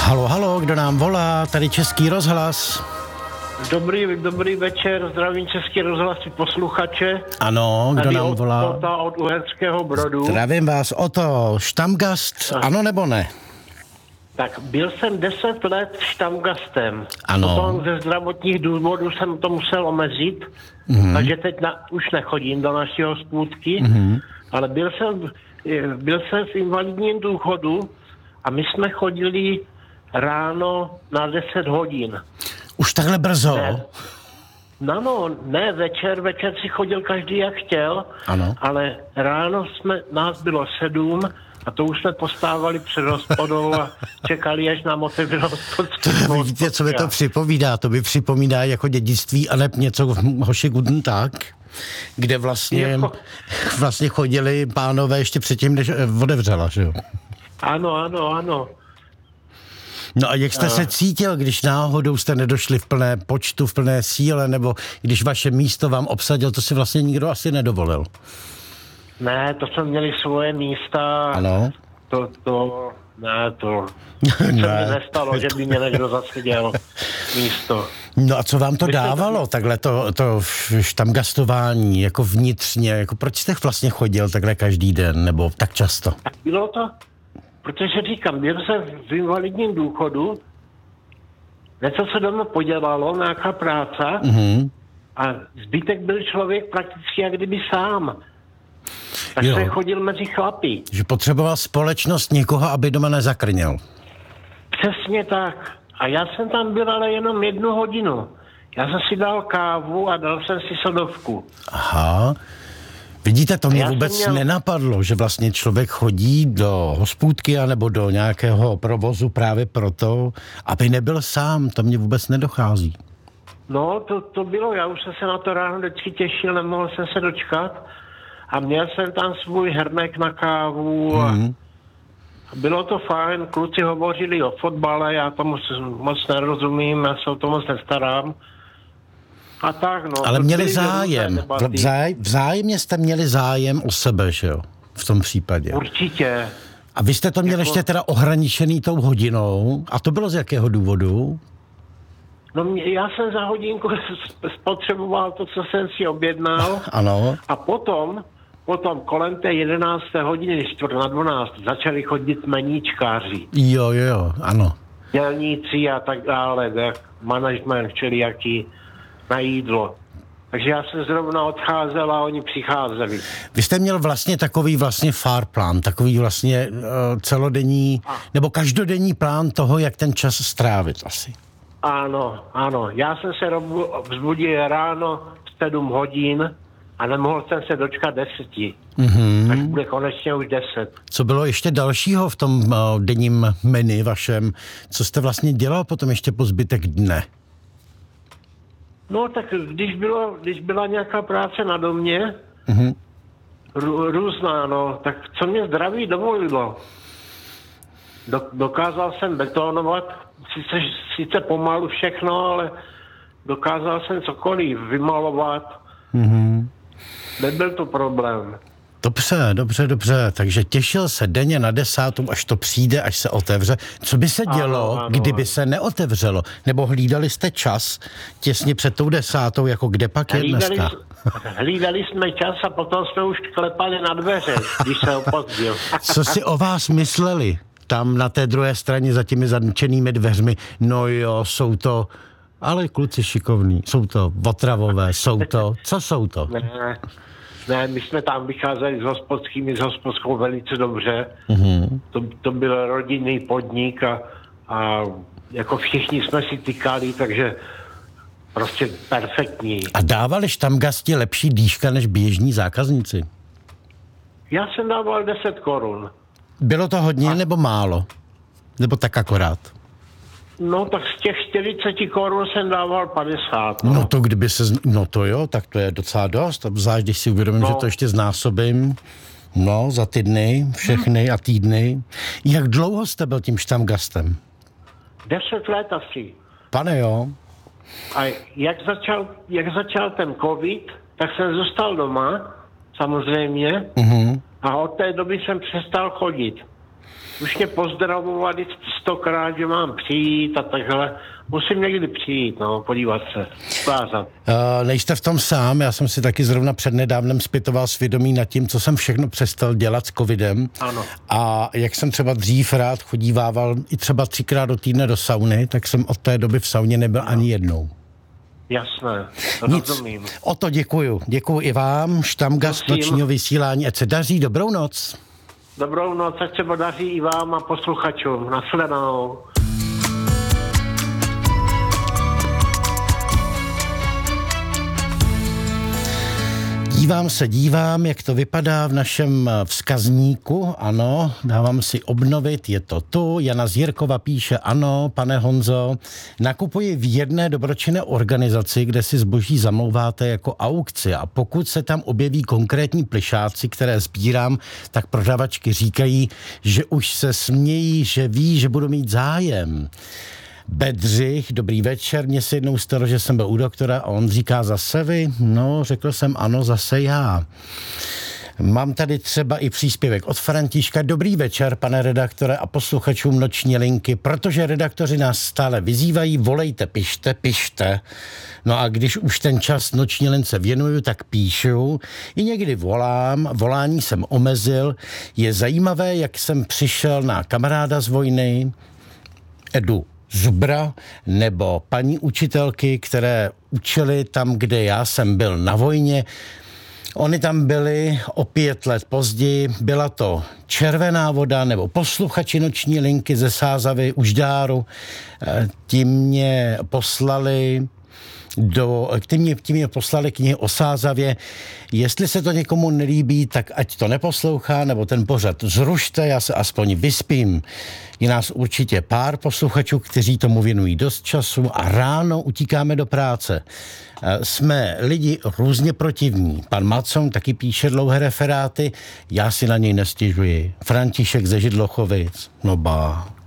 Halo, halo, kdo nám volá? Tady Český rozhlas. Dobrý večer, zdravím Český rozhlas i posluchače. Ano, kdo nám volá? Ota od Uherského Brodu. Zdravím vás, Oto. Štamgast, ano nebo ne? Tak byl jsem 10 let štamgastem. Ano. Potom ze zdravotních důvodů jsem to musel omezit, takže teď už nechodím do naší hospůdky, ale byl jsem v invalidním důchodu a my jsme chodili ráno na 10 hodin. Už takhle brzo? Ne, večer si chodil každý jak chtěl, ano. Ale ráno nás bylo 7 a to už jsme postávali před hospodou a čekali, až nám otevřel hospodský. Víte, co mi to připomíná? To mi připomíná jako dědictví, ale něco Hoši Guten Tag, kde vlastně chodili pánové ještě předtím, než otevřela, že jo? Ano. No a jak jste se cítil, když náhodou jste nedošli v plné počtu, v plné síle, nebo když vaše místo vám obsadil, to si vlastně nikdo asi nedovolil? Ne, to jsme měli svoje místa. Ano. To se mi nestalo, že by mě někdo zaseděl místo. No a co vám to dávalo, takhle to štamgastování, jako vnitřně, jako proč jste vlastně chodil takhle každý den, nebo tak často? Tak bylo to, protože říkám, byl jsem v invalidním důchodu, něco se doma podělalo, nějaká práce, a zbytek byl člověk prakticky jak kdyby sám. Tak se chodil mezi chlapy. Že potřeboval společnost někoho, aby doma nezakrněl. Přesně tak. A já jsem tam byl ale jenom 1 hodinu. Já jsem si dal kávu a dal jsem si sodovku. Aha. Vidíte, to mě vůbec nenapadlo, že vlastně člověk chodí do hospůdky anebo do nějakého provozu právě proto, aby nebyl sám. To mě vůbec nedochází. No, to bylo. Já už jsem se na to ráno vždycky těšil, nemohl jsem se dočkat. A měl jsem tam svůj hrnek na kávu a bylo to fajn. Kluci hovořili o fotbale, já tomu moc nerozumím, já se o to moc nestarám. A tak, no. Ale měli zájem. Vzájemně jste měli zájem o sebe, že jo? V tom případě. Určitě. A vy jste to měli ještě teda ohraničený tou hodinou. A to bylo z jakého důvodu? No já jsem za hodinku spotřeboval to, co jsem si objednal. Ano. A potom kolem té 11. hodiny, 11:45, začali chodit meníčkáři. Jo, ano. Dělníci a tak dále, management všelijaký na jídlo. Takže já jsem zrovna odcházel a oni přicházeli. Vy jste měl vlastně takový fahrplan, takový vlastně celodenní, nebo každodenní plán toho, jak ten čas strávit asi. Ano. Já jsem se vzbudil ráno v 7 hodin a nemohl jsem se dočkat 10. Tak bude konečně už 10. Co bylo ještě dalšího v tom denním menu vašem? Co jste vlastně dělal potom ještě po zbytek dne? No tak když byla nějaká práce na domě, různá, no, tak co mě zdraví dovolilo? Dokázal jsem betonovat, sice pomalu všechno, ale dokázal jsem cokoliv vymalovat. Nebyl to problém. Dobře. Takže těšil se denně na 10, až to přijde, až se otevře. Co by se dělo, kdyby se neotevřelo? Nebo hlídali jste čas těsně před tou 10, jako kde pak je dneska? Hlídali jsme čas a potom jsme už klepali na dveře, když se opozdil. Co si o vás mysleli? Tam na té druhé straně za těmi zamčenými dveřmi, no jo, jsou to, ale kluci šikovní, jsou to otravové, co jsou to? Ne, my jsme tam vycházeli s hospodskou velice dobře. To byl rodinný podnik a jako všichni jsme si tykali, takže prostě perfektní. A dávali štamgasti lepší dýška než běžní zákazníci? Já jsem dával 10 korun. Bylo to hodně nebo málo? Nebo tak akorát? No tak z těch 40 korun jsem dával 50. No to kdyby se... No to jo, tak to je docela dost. Obzvlášť, když si uvědomím, že to ještě znásobím. No, za ty dny, všechny a týdny. Jak dlouho jste byl tím štamgastem? 10 let asi. Pane jo. A jak začal ten covid, tak jsem zůstal doma, samozřejmě. A od té doby jsem přestal chodit. už mě pozdravovali 100krát, že mám přijít a takhle. Musím někdy přijít, no, podívat se, ukázat. Nejste v tom sám, já jsem si taky zrovna přednedávnem zpytoval svědomí nad tím, co jsem všechno přestal dělat s covidem. Ano. A jak jsem třeba dřív rád chodívával i třeba 3krát do týdne do sauny, tak jsem od té doby v sauně nebyl ani jednou. Jasné, rozumím. O to děkuju. Děkuju i vám, štamgast nočního vysílání, ať se daří, dobrou noc. Dobrou noc, ať se podaří i vám a posluchačům. Nashledanou. Dívám, jak to vypadá v našem vzkazníku. Ano, dávám si obnovit, je to tu. Jana Zírkova píše, ano, pane Honzo, nakupuji v jedné dobročinné organizaci, kde si zboží zamlouváte jako aukci a pokud se tam objeví konkrétní plišáci, které sbírám, tak prodavačky říkají, že už se smějí, že ví, že budu mít zájem. Bedřich, dobrý večer, mně se jednou stalo, že jsem byl u doktora a on říká, zase vy? No, řekl jsem ano, zase já. Mám tady třeba i příspěvek od Františka. Dobrý večer, pane redaktore a posluchačům Noční linky, protože redaktoři nás stále vyzývají, volejte, pište. No a když už ten čas Noční lince věnuju, tak píšu. I někdy volání jsem omezil. Je zajímavé, jak jsem přišel na kamaráda z vojny, Edu Zubra, nebo paní učitelky, které učily tam, kde já jsem byl na vojně. Oni tam byli o 5 let později, byla to Červená voda nebo posluchači Noční linky ze Sázavy u Žďáru. Ti mě poslali knihy o Sázavě. Jestli se to někomu nelíbí, tak ať to neposlouchá, nebo ten pořad zrušte, já se aspoň vyspím. Je nás určitě pár posluchačů, kteří tomu věnují dost času a ráno utíkáme do práce. Jsme lidi různě protivní. Pan Macon taky píše dlouhé referáty, já si na něj nestěžuji. František ze Židlochovic, no ba.